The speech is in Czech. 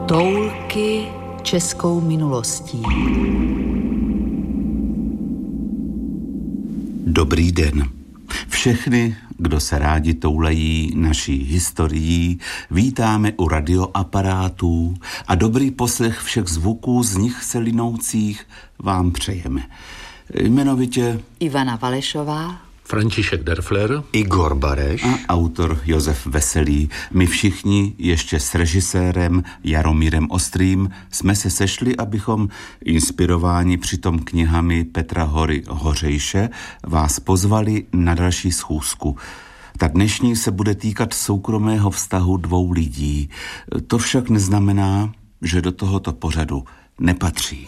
Toulky českou minulostí. Dobrý den. Všechny, kdo se rádi toulají naší historií, vítáme u radioaparátů a dobrý poslech všech zvuků z nich se linoucích vám přejeme. Jmenovitě Ivana Valešová, František Derfler, Igor Bareš a autor Josef Veselý. My všichni ještě s režisérem Jaromírem Ostrým jsme se sešli, abychom inspirováni přitom knihami Petra Hory Hořejše vás pozvali na další schůzku. Ta dnešní se bude týkat soukromého vztahu dvou lidí. To však neznamená, že do tohoto pořadu nepatří.